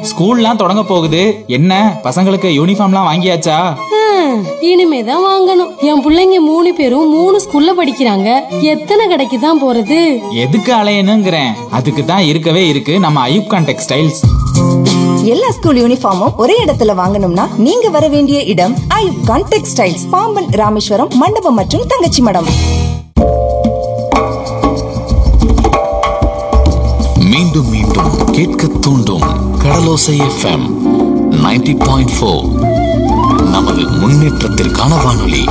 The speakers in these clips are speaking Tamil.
ஸ்கூல்லாம் தொடங்க போகுது. என்ன பசங்களுக்கு யூனிஃபார்ம்லாம் வாங்கியாச்சா? இனிமேதான் வாங்கணும். என் பிள்ளைங்க 3 பேரும் 3 ஸ்கூல்ல படிக்கிறாங்க. எத்தனை கடைக்கு தான் போறது? எதுக்கு அலையணுங்கிறேன். அதுக்கு தான் இருக்கவே இருக்கு நம்ம ஐயூப்கான் டெக்ஸ்டைல்ஸ். எல்லா ஸ்கூல் யூனிஃபார்மும் ஒரே இடத்துல வாங்கணும்னா நீங்க வர வேண்டிய இடம் ஐயூப்கான் டெக்ஸ்டைல்ஸ், பாம்பன், ராமேஸ்வரம், மண்டபம் மற்றும் தங்கச்சி மடம். மீண்டும் மீண்டும் கேட்க தூண்டும் கடலோசை FM 90.4. நமது முன்னேற்றத்திற்கான வானொலி.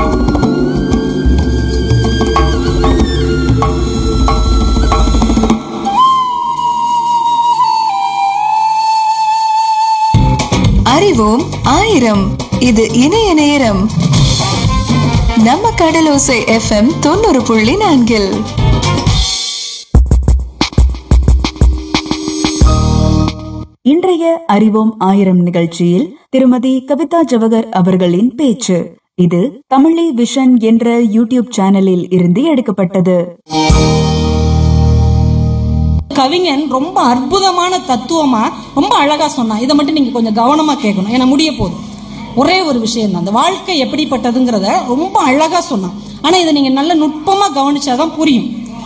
அறிவோம் ஆயிரம். இது இணைய நேரம். நம்ம கடலோசை FM 90.4. இன்றைய அறிவோம் ஆயிரம் நிகழ்ச்சியில் திருமதி கவிதா ஜவஹர் அவர்களின் பேச்சு. இது தமிழி விஷன் என்ற யூடியூப் சேனலில் இருந்து எடுக்கப்பட்டது. கவிஞன் ரொம்ப அற்புதமான தத்துவமா ரொம்ப அழகா சொன்னான். இதை மட்டும் நீங்க கொஞ்சம் கவனமா கேட்கணும், ஏன்னா முடிய போதும். ஒரே ஒரு விஷயம் தான், அந்த வாழ்க்கை எப்படிப்பட்டதுங்கிறத ரொம்ப அழகா சொன்னான். ஆனா இதை நீங்க நல்ல நுட்பமா கவனிச்சாதான் புரியும்.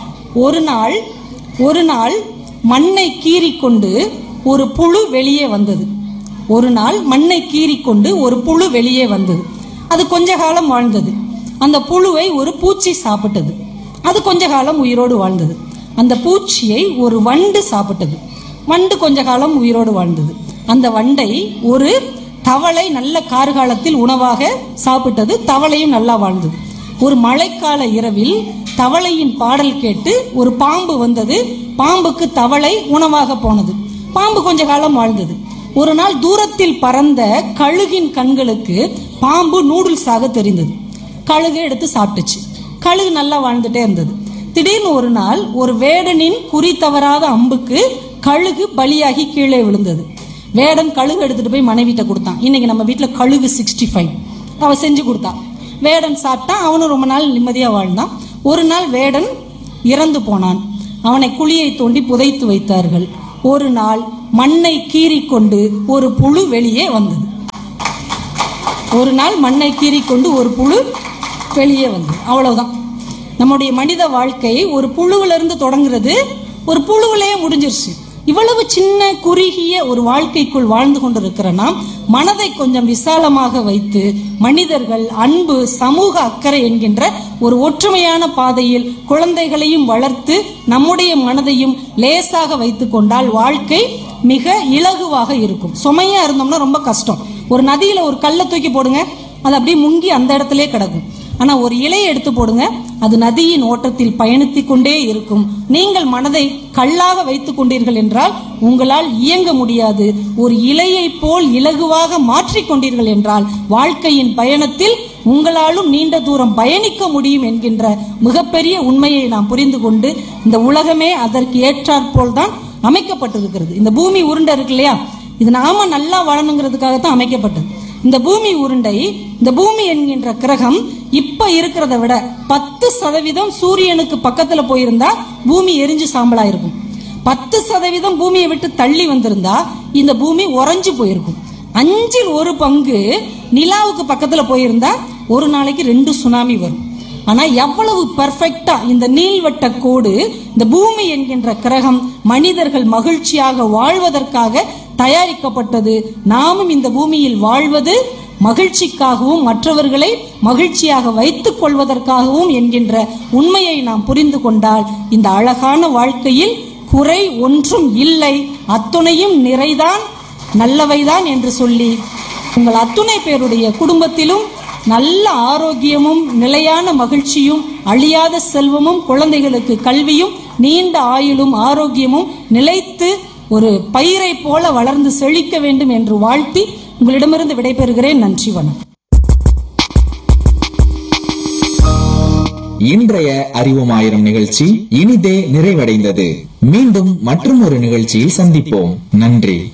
ஒரு நாள் மண்ணை கீறிக்கொண்டு ஒரு புழு வெளியே வந்தது. ஒரு நாள் மண்ணை கீறிக்கொண்டு ஒரு புழு வெளியே வந்தது. அது கொஞ்ச காலம் வாழ்ந்தது. அந்த புழுவை ஒரு பூச்சி சாப்பிட்டது. அது கொஞ்ச காலம் உயிரோடு வாழ்ந்தது. அந்த பூச்சியை ஒரு வண்டு சாப்பிட்டது. வண்டு கொஞ்ச காலம் உயிரோடு வாழ்ந்தது. அந்த வண்டை ஒரு தவளை நல்ல கார்காலத்தில் உணவாக சாப்பிட்டது. தவளையும் நல்லா வாழ்ந்தது. ஒரு மழைக்கால இரவில் தவளையின் பாடல் கேட்டு ஒரு பாம்பு வந்தது. பாம்புக்கு தவளை உணவாக போனது. பாம்பு கொஞ்ச காலம் வாழ்ந்தது. ஒரு நாள் தூரத்தில் பறந்த கழுகின் கண்களுக்கு பாம்பு நூடுல்ஸாக தெரிந்தது. கழுகை எடுத்து சாப்பிட்டுச்சு. கழுகு நல்லா வாழ்ந்துட்டே இருந்தது. திடீர்னு ஒரு நாள் ஒரு வேடனின் குறி தவறாத அம்புக்கு கழுகு பலியாகி கீழே விழுந்தது. வேடன் கழுகு எடுத்துட்டு போய் மனைவிட்ட கொடுத்தான். இன்னைக்கு நம்ம வீட்டுல கழுகு 65 அவ செஞ்சு கொடுத்தா. வேடன் சாப்பிட்டான். அவனும் ரொம்ப நாள் நிம்மதியா வாழ்ந்தான். ஒரு நாள் வேடன் இறந்து போனான். அவனை குழியை தோண்டி புதைத்து வைத்தார்கள். ஒரு நாள் மண்ணை கீறிக்கொண்டு ஒரு புழு வெளியே வந்தது. ஒரு நாள் மண்ணை கீறிக்கொண்டு ஒரு புழு வெளியே வந்தது. அவ்வளவுதான். நம்முடைய மனித வாழ்க்கை ஒரு புழுவிலிருந்து தொடங்குறது, ஒரு புழுவிலேயே முடிஞ்சிருச்சு. இவ்வளவு சின்ன குறுகிய ஒரு வாழ்க்கைக்குள் வாழ்ந்து கொண்டிருக்கிற நாம் மனதை கொஞ்சம் விசாலமாக வைத்து மனிதர்கள், அன்பு, சமூக அக்கறை என்கின்ற ஒரு ஒற்றுமையான பாதையில் குழந்தைகளையும் வளர்த்து நம்முடைய மனதையும் லேசாக வைத்துக் கொண்டால் வாழ்க்கை மிக இலகுவாக இருக்கும். சுமையா இருந்தோம்னா ரொம்ப கஷ்டம். ஒரு நதியில ஒரு கல்லை தூக்கி போடுங்க, அது அப்படியே முங்கி அந்த இடத்திலே கிடக்கும். ஆனா ஒரு இலையை எடுத்து போடுங்க, அது நதியின் ஓட்டத்தில் பயணித்துக் கொண்டே இருக்கும். நீங்கள் மனதை கல்லாக வைத்துக் கொண்டீர்கள் என்றால் உங்களால் இயங்க முடியாது. ஒரு இலையை போல் இலகுவாக மாற்றிக்கொண்டீர்கள் என்றால் வாழ்க்கையின் பயணத்தில் உங்களாலும் நீண்ட தூரம் பயணிக்க முடியும் என்கின்ற மிகப்பெரிய உண்மையை நாம் புரிந்து கொண்டு, இந்த உலகமே அதற்கு ஏற்றாற்போல் தான் அமைக்கப்பட்டிருக்கிறது. இந்த பூமி உருண்டை இருக்கு இல்லையா, இது நாம நல்லா வாழணுங்கிறதுக்காகத்தான் அமைக்கப்பட்டது. இந்த பூமி உருண்டை, இந்த பூமி என்கின்ற கிரகம் இப்ப இருக்கிறத விட 10% சூரியனுக்கு பக்கத்துல போயிருந்தா பூமி எரிஞ்சு சாம்பலா இருக்கும். 10% பூமியை விட்டு தள்ளி வந்திருந்தா இந்த பூமி உறைஞ்சு போயிருக்கும். 1/5 நிலாவுக்கு பக்கத்துல போயிருந்தா ஒரு நாளைக்கு 2 சுனாமி வரும். ஆனா எவ்வளவு பெர்ஃபெக்டா இந்த நீள்வட்ட கோடு, இந்த பூமி என்கின்ற கிரகம் மனிதர்கள் மகிழ்ச்சியாக வாழ்வதற்காக தயாரிக்கப்பட்டது. நாமும் இந்த பூமியில் வாழ்வது மகிழ்ச்சிக்காகவும் மற்றவர்களை மகிழ்ச்சியாக வைத்துக் கொள்வதற்காகவும் என்கின்ற உண்மையை நாம் புரிந்து கொண்டால் இந்த அழகான வாழ்க்கையில் குறை ஒன்றும் இல்லை, அத்துணையும் நிறைதான், நல்லவைதான் என்று சொல்லி உங்கள் அத்துணை பேருடைய குடும்பத்திலும் நல்ல ஆரோக்கியமும் நிலையான மகிழ்ச்சியும் அழியாத செல்வமும் குழந்தைகளுக்கு கல்வியும் நீண்ட ஆயுளும் ஆரோக்கியமும் நிலைத்து ஒரு பயிரை போல வளர்ந்து செழிக்க வேண்டும் என்று வாழ்த்தி உங்களிடமிருந்து விடைபெறுகிறேன். நன்றி, வணக்கம். இன்றைய அறிவோம் ஆயிரம் நிகழ்ச்சி இனிதே நிறைவடைந்தது. மீண்டும் மற்றும் ஒரு நிகழ்ச்சியில் சந்திப்போம். நன்றி.